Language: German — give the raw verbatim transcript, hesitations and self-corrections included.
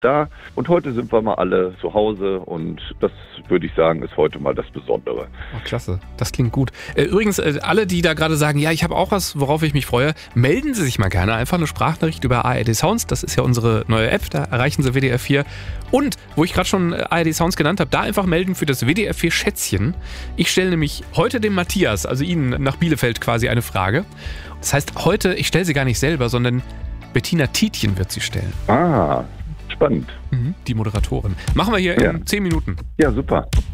da. Und heute sind wir mal alle zu Hause und das würde ich sagen, ist heute mal das Besondere. Oh, klasse, das klingt gut. Äh, übrigens, äh, alle, die da gerade sagen, ja, ich habe auch was, worauf ich mich freue, melden Sie sich mal gerne. Einfach eine Sprachnachricht über A R D Sounds, das ist ja unsere neue App, da erreichen Sie W D R vier. Und, wo ich gerade schon A R D Sounds genannt habe, da einfach melden für das W D R vier Schätzchen. Ich stelle nämlich heute dem Matthias, also Ihnen nach Bielefeld quasi eine Frage. Das heißt, heute, ich stelle sie gar nicht selber, sondern Bettina Tietjen wird sie stellen. Ah, spannend. Mhm, die Moderatorin. Machen wir hier Ja. in zehn Minuten. Ja, super.